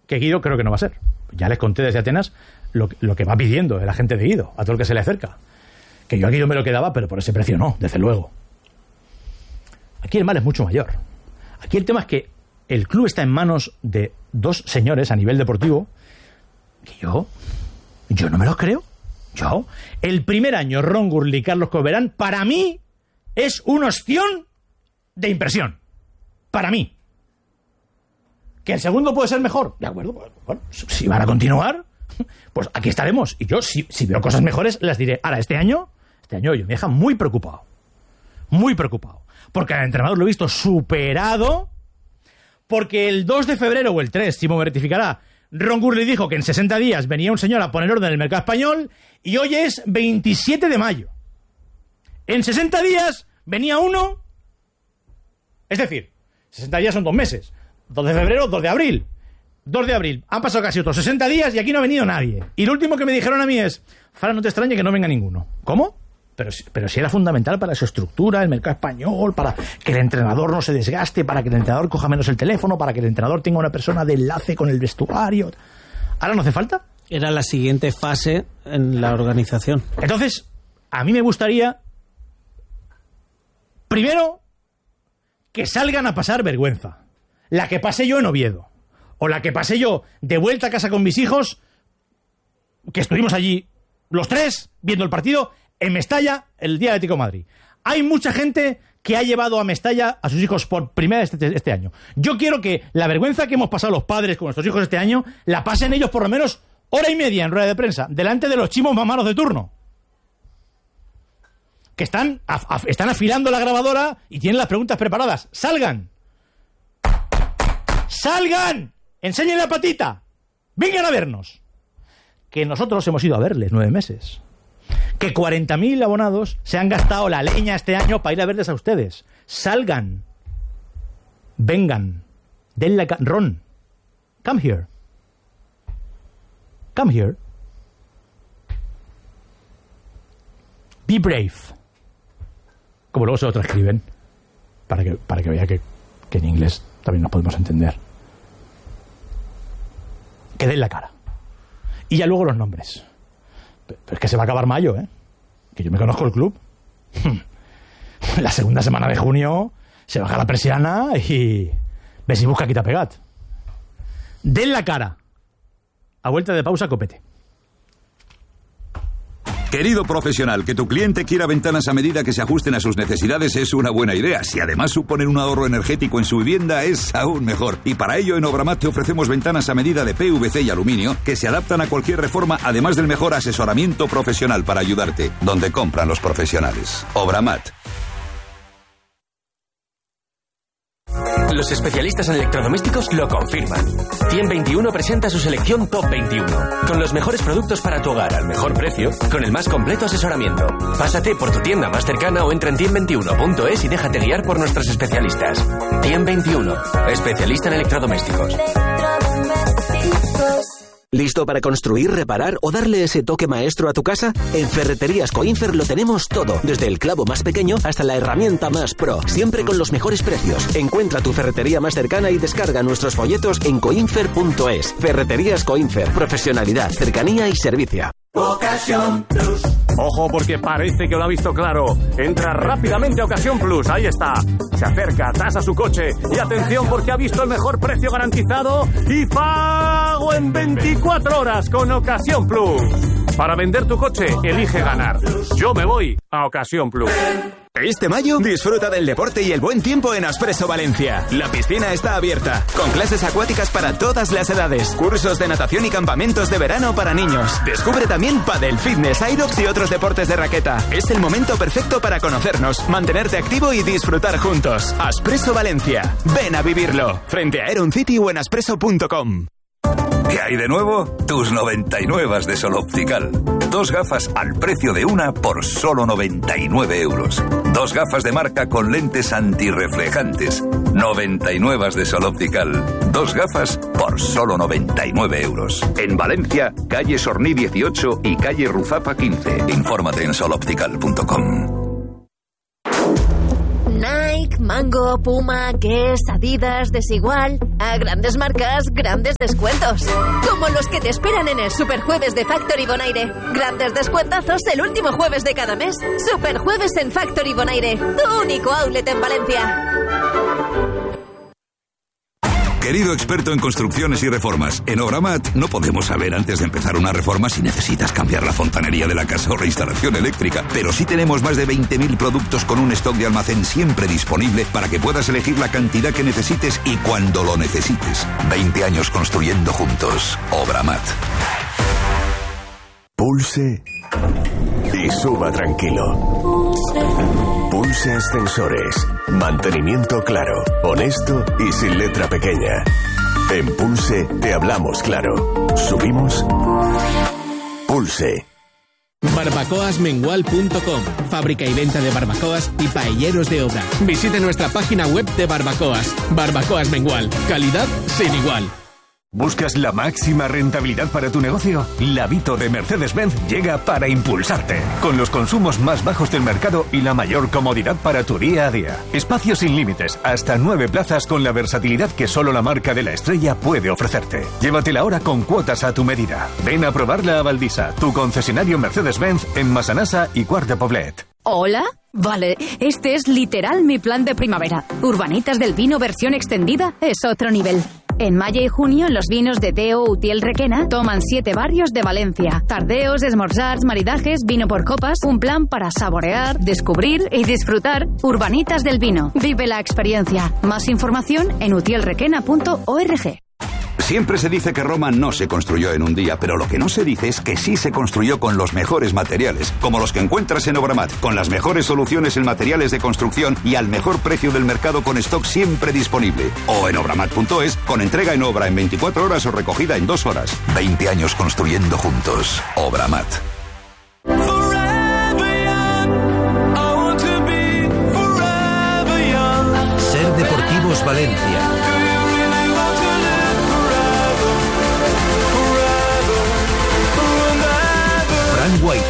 que Guido creo que no va a ser. Ya les conté desde Atenas lo que va pidiendo la gente de Guido, a todo el que se le acerca. Que yo a Guido me lo quedaba, pero por ese precio no, desde luego. Aquí el mal es mucho mayor. Aquí el tema es que el club está en manos de dos señores a nivel deportivo que yo no me los creo. El primer año, Ron Gurley y Carlos Coverán, para mí, es una opción de impresión. Para mí. ¿Que el segundo puede ser mejor? De acuerdo, bueno, si van a continuar, pues aquí estaremos. Y yo, si veo cosas mejores, las diré. Ahora, este año yo me deja muy preocupado. Muy preocupado. Porque al entrenador lo he visto superado. Porque el 2 de febrero o el 3, Simón me rectificará, Ron Gurley dijo que en 60 días venía un señor a poner orden en el mercado español y hoy es 27 de mayo. En 60 días venía uno. Es decir, 60 días son 2 meses. 2 de febrero, 2 de abril. 2 de abril. Han pasado casi otros 60 días y aquí no ha venido nadie. Y lo último que me dijeron a mí es: Fran, no te extrañe que no venga ninguno. ¿Cómo? Pero si era fundamental para su estructura, el mercado español, para que el entrenador no se desgaste, para que el entrenador coja menos el teléfono, para que el entrenador tenga una persona de enlace con el vestuario. ¿Ahora no hace falta? Era la siguiente fase en la organización. Entonces, a mí me gustaría, primero, que salgan a pasar vergüenza. La que pasé yo en Oviedo, o la que pasé yo de vuelta a casa con mis hijos, que estuvimos allí los tres viendo el partido en Mestalla el día de Atlético de Madrid. Hay mucha gente que ha llevado a Mestalla a sus hijos por primera vez este año. Yo quiero que la vergüenza que hemos pasado los padres con nuestros hijos este año la pasen ellos por lo menos hora y media en rueda de prensa, delante de los chimos mamaros de turno, que están afilando la grabadora y tienen las preguntas preparadas. ¡Salgan! ¡Salgan! ¡Enseñen la patita! ¡Vengan a vernos! Que nosotros hemos ido a verles 9 meses. Que 40.000 abonados se han gastado la leña este año para ir a verles a ustedes. Salgan. Vengan. Denle Ron. Come here. Come here. Be brave. Como luego se lo transcriben. Para que vea que en inglés también nos podemos entender. Que den la cara. Y ya luego los nombres. Pero es que se va a acabar mayo, ¿eh? Que yo me conozco el club. La segunda semana de junio se baja la persiana y ves si busca quita pegat. Den la cara. A vuelta de pausa, copete. Querido profesional, que tu cliente quiera ventanas a medida que se ajusten a sus necesidades es una buena idea. Si además suponen un ahorro energético en su vivienda, es aún mejor. Y para ello en Obramat te ofrecemos ventanas a medida de PVC y aluminio que se adaptan a cualquier reforma, además del mejor asesoramiento profesional para ayudarte. Donde compran los profesionales. Obramat. Los especialistas en electrodomésticos lo confirman. Tien21 presenta su selección Top 21, con los mejores productos para tu hogar al mejor precio, con el más completo asesoramiento. Pásate por tu tienda más cercana o entra en tien21.es y déjate guiar por nuestros especialistas. Tien21, especialista en electrodomésticos. ¿Listo para construir, reparar o darle ese toque maestro a tu casa? En Ferreterías Coinfer lo tenemos todo, desde el clavo más pequeño hasta la herramienta más pro, siempre con los mejores precios. Encuentra tu ferretería más cercana y descarga nuestros folletos en coinfer.es. Ferreterías Coinfer, profesionalidad, cercanía y servicio. Ocasión Plus. Ojo, porque parece que lo ha visto claro. Entra rápidamente a Ocasión Plus, ahí está. Se acerca, tasa su coche y atención porque ha visto el mejor precio garantizado y pago en 24 horas con Ocasión Plus. Para vender tu coche, elige ganar. Yo me voy a Ocasión Plus. Este mayo, disfruta del deporte y el buen tiempo en Aspresso Valencia. La piscina está abierta, con clases acuáticas para todas las edades, cursos de natación y campamentos de verano para niños. Descubre también pádel, fitness, aerox y otros deportes de raqueta. Es el momento perfecto para conocernos, mantenerte activo y disfrutar juntos. Aspresso Valencia. Ven a vivirlo. Frente a Aeron City o en aspresso.com. ¿Qué hay de nuevo? Tus 99 de Sol Optical. 2 gafas al precio de una por solo 99 euros. 2 gafas de marca con lentes antirreflejantes. 99 de Sol Optical. 2 gafas por solo 99 euros. En Valencia, calle Sorní 18 y calle Ruzapa 15. Infórmate en soloptical.com. Nike, Mango, Puma, Guess, Adidas, Desigual. A grandes marcas, grandes descuentos. Como los que te esperan en el Superjueves de Factory Bonaire. Grandes descuentazos el último jueves de cada mes. Superjueves en Factory Bonaire, tu único outlet en Valencia. Querido experto en construcciones y reformas, en Obramat no podemos saber antes de empezar una reforma si necesitas cambiar la fontanería de la casa o reinstalación eléctrica, pero sí tenemos más de 20.000 productos con un stock de almacén siempre disponible para que puedas elegir la cantidad que necesites y cuando lo necesites. 20 años construyendo juntos. Obramat. Pulse y suba tranquilo. Pulse Ascensores. Mantenimiento claro, honesto y sin letra pequeña. En Pulse te hablamos claro. ¿Subimos? Pulse. Barbacoasmengual.com. Fábrica y venta de barbacoas y paelleros de obra. Visite nuestra página web de barbacoas. Barbacoas Mengual. Calidad sin igual. ¿Buscas la máxima rentabilidad para tu negocio? La Vito de Mercedes-Benz llega para impulsarte. Con los consumos más bajos del mercado y la mayor comodidad para tu día a día. Espacios sin límites, hasta 9 plazas con la versatilidad que solo la marca de la estrella puede ofrecerte. Llévatela ahora con cuotas a tu medida. Ven a probarla a Valdisa, tu concesionario Mercedes-Benz en Massanassa y Quart de Poblet. ¿Hola? Vale, este es literal mi plan de primavera. Urbanitas del Vino versión extendida es otro nivel. En mayo y junio, los vinos de Teo Utiel Requena toman 7 barrios de Valencia. Tardeos, esmorzars, maridajes, vino por copas. Un plan para saborear, descubrir y disfrutar. Urbanitas del Vino. Vive la experiencia. Más información en utielrequena.org. Siempre se dice que Roma no se construyó en un día, pero lo que no se dice es que sí se construyó con los mejores materiales, como los que encuentras en Obramat, con las mejores soluciones en materiales de construcción y al mejor precio del mercado con stock siempre disponible. O en obramat.es, con entrega en obra en 24 horas o recogida en 2 horas. 20 años construyendo juntos. Obramat. Ser Deportivos Valencia. Guaita.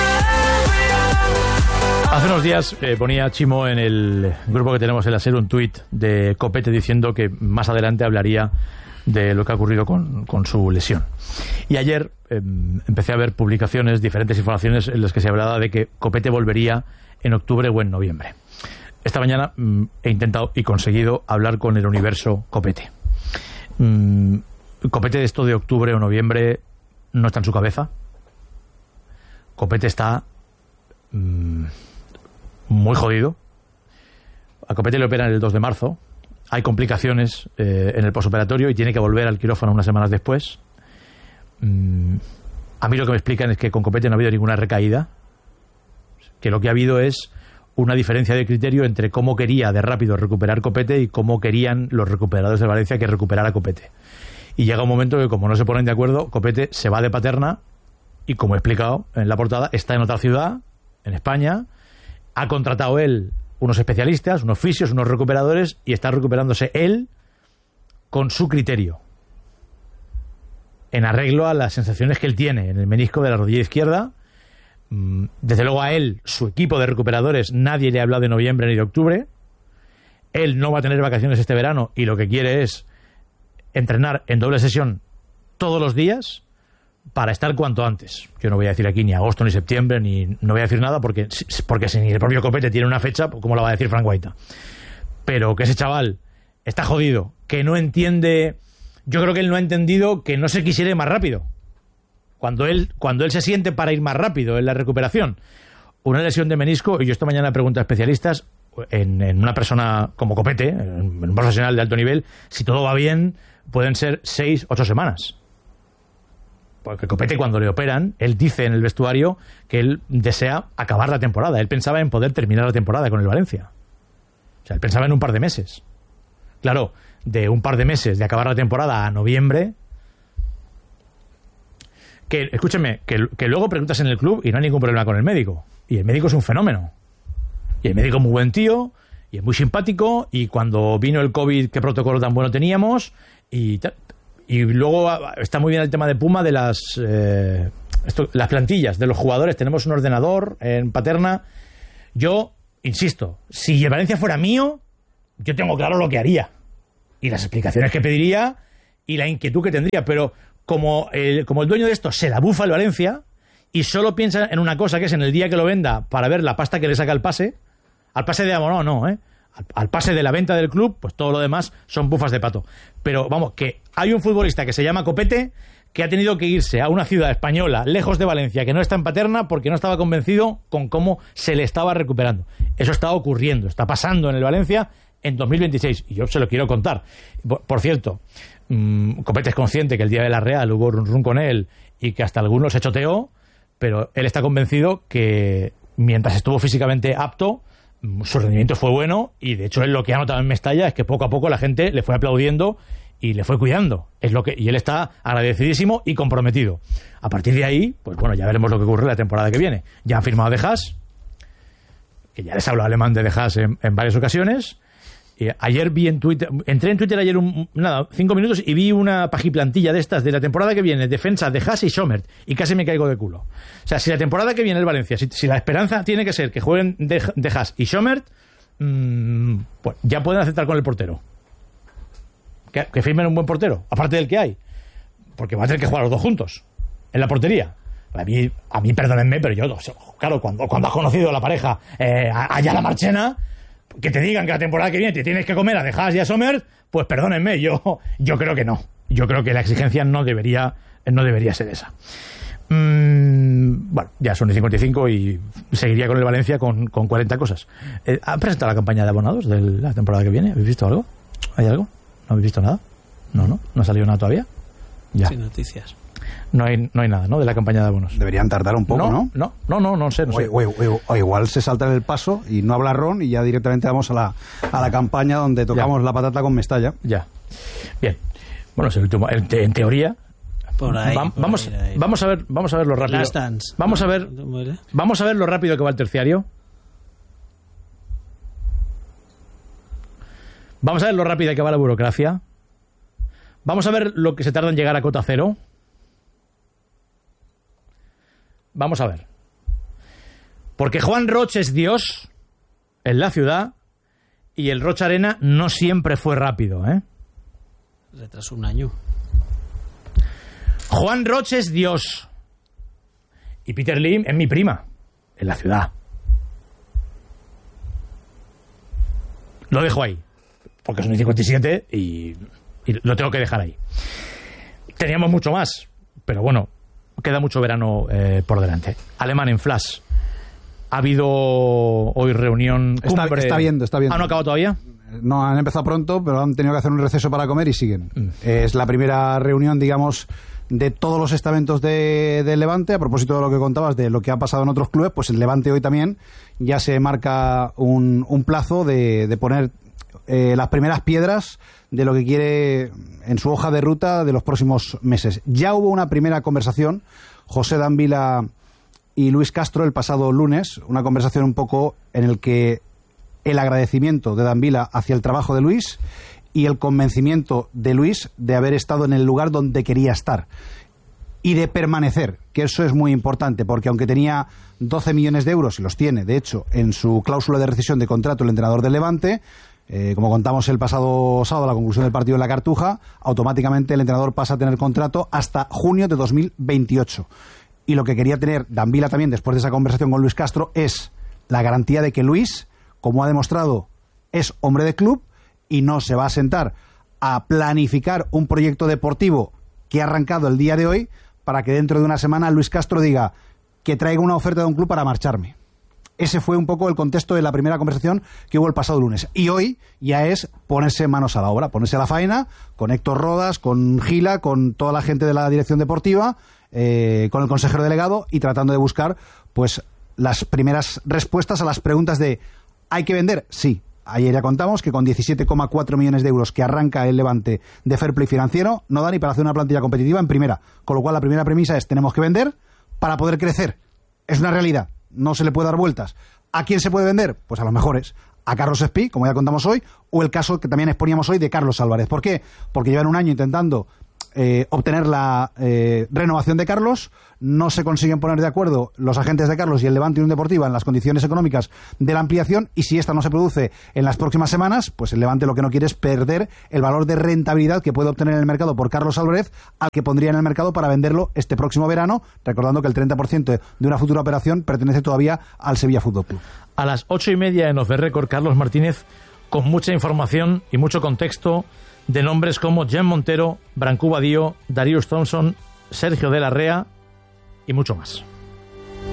Hace unos días ponía Chimo en el grupo que tenemos en la SER un tuit de Copete diciendo que más adelante hablaría de lo que ha ocurrido con su lesión. Y ayer empecé a ver publicaciones, diferentes informaciones en las que se hablaba de que Copete volvería en octubre o en noviembre. Esta mañana he intentado y conseguido hablar con el universo Copete. Copete de esto de octubre o noviembre no está en su cabeza. Copete está muy jodido. A Copete le operan el 2 de marzo. Hay complicaciones en el posoperatorio y tiene que volver al quirófano unas semanas después. A mí lo que me explican es que con Copete no ha habido ninguna recaída. Que lo que ha habido es una diferencia de criterio entre cómo quería de rápido recuperar Copete y cómo querían los recuperadores de Valencia que recuperara Copete. Y llega un momento que, como no se ponen de acuerdo, Copete se va de Paterna. Y como he explicado en la portada, está en otra ciudad, en España, ha contratado él unos especialistas, unos fisios, unos recuperadores, y está recuperándose él con su criterio, en arreglo a las sensaciones que él tiene en el menisco de la rodilla izquierda. Desde luego a él, su equipo de recuperadores, nadie le ha hablado de noviembre ni de octubre. Él no va a tener vacaciones este verano y lo que quiere es entrenar en doble sesión todos los días, para estar cuanto antes. Yo no voy a decir aquí ni agosto ni septiembre, ni no voy a decir nada porque si ni el propio Copete tiene una fecha, ¿cómo la va a decir Frank Guaita? Pero que ese chaval está jodido, que no entiende. Yo creo que él no ha entendido que no se quisiera ir más rápido. Cuando él se siente para ir más rápido en la recuperación. Una lesión de menisco, y yo esta mañana pregunto a especialistas, en una persona como Copete, en un profesional de alto nivel, si todo va bien, pueden ser 6-8 semanas. Porque Copete, cuando le operan, él dice en el vestuario que él desea acabar la temporada. Él pensaba en poder terminar la temporada con el Valencia. O sea, él pensaba en un par de meses. Claro, de un par de meses de acabar la temporada a noviembre. Que, escúcheme, que luego preguntas en el club y no hay ningún problema con el médico. Y el médico es un fenómeno. Y el médico es muy buen tío, y es muy simpático, y cuando vino el COVID, qué protocolo tan bueno teníamos, y luego está muy bien el tema de Puma de las plantillas de los jugadores. Tenemos un ordenador en Paterna. Yo insisto, si el Valencia fuera mío, yo tengo claro lo que haría y las explicaciones que pediría y la inquietud que tendría, pero como el dueño de esto se la bufa el Valencia y solo piensa en una cosa, que es en el día que lo venda para ver la pasta que le saca al pase de Amonó no, al pase de la venta del club, pues todo lo demás son bufas de pato. Pero vamos, que hay un futbolista que se llama Copete que ha tenido que irse a una ciudad española lejos de Valencia, que no está en Paterna, porque no estaba convencido con cómo se le estaba recuperando. Eso está ocurriendo, está pasando en el Valencia en 2026, y yo se lo quiero contar. Por cierto, Copete es consciente que el día de la Real hubo run con él y que hasta algunos se choteó, pero él está convencido que mientras estuvo físicamente apto, su rendimiento fue bueno, y de hecho él lo que ha notado en Mestalla es que poco a poco la gente le fue aplaudiendo y le fue cuidando, y él está agradecidísimo y comprometido. A partir de ahí, pues bueno, ya veremos lo que ocurre la temporada que viene. Ya han firmado De Haas, que ya les hablo alemán de Haas en varias ocasiones. Ayer vi en Twitter, entré en Twitter ayer 5 minutos y vi una pajiplantilla de estas de la temporada que viene, defensa de Haas y Schommert, y casi me caigo de culo. O sea, si la temporada que viene el Valencia, si la esperanza tiene que ser que jueguen de Haas y Schommert, pues ya pueden aceptar con el portero. Que firmen un buen portero, aparte del que hay, porque va a tener que jugar los dos juntos en la portería. A mí perdónenme, pero yo, claro, cuando has conocido a la pareja allá la Marchena, que te digan que la temporada que viene te tienes que comer a De Haas y a Sommer, pues perdónenme, yo creo que no. Yo creo que la exigencia no debería ser esa. Bueno, ya son 55 y seguiría con el Valencia con 40 cosas. ¿Han presentado la campaña de abonados de la temporada que viene? ¿Habéis visto algo? ¿Hay algo? ¿No habéis visto nada? No ha salido nada todavía. Ya. Sin noticias. No hay nada, ¿no? De la campaña de abonos. Deberían tardar un poco, ¿no? No sé. O igual se saltan el paso y no habla Ron y ya directamente vamos a la campaña donde tocamos la patata con Mestalla. Ya. Bien. Bueno, es el último. En teoría. Por ahí. Vamos a ver lo rápido. Vamos a ver lo rápido que va el terciario. Vamos a ver lo rápida que va la burocracia. Vamos a ver lo que se tarda en llegar a cota cero. Vamos a ver. Porque Juan Roch es Dios en la ciudad y el Roch Arena no siempre fue rápido, ¿eh? Retrasó un año. Juan Roch es Dios. Y Peter Lim es mi prima en la ciudad. Lo dejo ahí. Porque son 57 y lo tengo que dejar ahí. Teníamos mucho más, pero bueno, queda mucho verano por delante. Alemán en Flash. Ha habido hoy reunión cumbre. Está viendo. ¿Ah, no ha acabado todavía? No, han empezado pronto, pero han tenido que hacer un receso para comer y siguen. Es la primera reunión, digamos, de todos los estamentos del Levante. A propósito de lo que contabas, de lo que ha pasado en otros clubes, pues el Levante hoy también ya se marca un plazo de poner las primeras piedras de lo que quiere en su hoja de ruta de los próximos meses. Ya hubo una primera conversación, José Dambila y Luis Castro, el pasado lunes, una conversación un poco en el que el agradecimiento de Dambila hacia el trabajo de Luis y el convencimiento de Luis de haber estado en el lugar donde quería estar y de permanecer, que eso es muy importante, porque aunque tenía 12 millones de euros, y los tiene, de hecho, en su cláusula de rescisión de contrato el entrenador del Levante, como contamos el pasado sábado, a la conclusión del partido en la Cartuja, automáticamente el entrenador pasa a tener contrato hasta junio de 2028. Y lo que quería tener Dambila también, después de esa conversación con Luis Castro, es la garantía de que Luis, como ha demostrado, es hombre de club y no se va a sentar a planificar un proyecto deportivo que ha arrancado el día de hoy para que dentro de una semana Luis Castro diga que traiga una oferta de un club para marcharme. Ese fue un poco el contexto de la primera conversación que hubo el pasado lunes. Y hoy ya es ponerse manos a la obra, ponerse a la faena, con Héctor Rodas, con Gila, con toda la gente de la dirección deportiva, con el consejero delegado y tratando de buscar pues las primeras respuestas a las preguntas de ¿hay que vender? Sí. Ayer ya contamos que con 17,4 millones de euros que arranca el Levante de fair play financiero, no da ni para hacer una plantilla competitiva en primera. Con lo cual la primera premisa es tenemos que vender para poder crecer. Es una realidad. No se le puede dar vueltas. ¿A quién se puede vender? Pues a los mejores. A Carlos Espí, como ya contamos hoy, o el caso que también exponíamos hoy de Carlos Álvarez. ¿Por qué? Porque llevan un año intentando obtener la renovación de Carlos. No se consiguen poner de acuerdo los agentes de Carlos y el Levante Unión Deportiva en las condiciones económicas de la ampliación, y si esta no se produce en las próximas semanas, pues el Levante lo que no quiere es perder el valor de rentabilidad que puede obtener en el mercado por Carlos Álvarez, al que pondría en el mercado para venderlo este próximo verano, recordando que el 30% de una futura operación pertenece todavía al Sevilla Fútbol Club. A las 8:30 en Off the Record, Carlos Martínez, con mucha información y mucho contexto de nombres como Jen Montero, Branco Badío, Darius Thompson, Sergio de la Rea y mucho más.